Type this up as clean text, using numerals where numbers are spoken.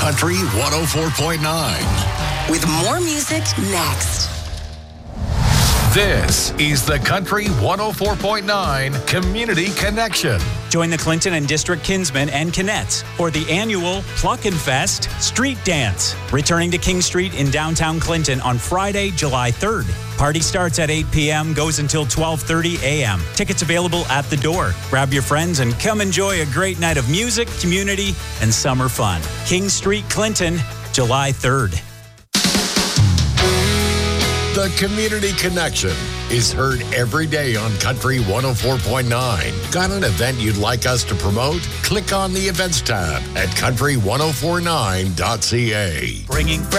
Country 104.9. With more music next. This is the Country 104.9 Community Connection. Join the Clinton and District Kinsmen and Kinettes for the annual Pluckin' Fest Street Dance, returning to King Street in downtown Clinton on Friday, July 3rd. Party starts at 8 p.m., goes until 12:30 a.m. Tickets available at the door. Grab your friends and come enjoy a great night of music, community, and summer fun. King Street, Clinton, July 3rd. The Community Connection is heard every day on Country 104.9. Got an event you'd like us to promote? Click on the Events tab at country1049.ca. Bringing